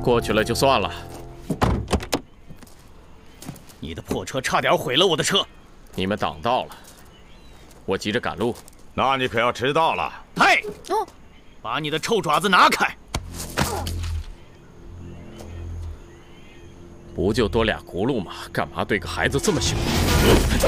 过去了就算了。 你的破车差点毁了我的车。 你们挡道了，我急着赶路。 那你可要迟到了。 嘿，把你的臭爪子拿开！ 不就多俩轱辘吗？干嘛对个孩子这么凶？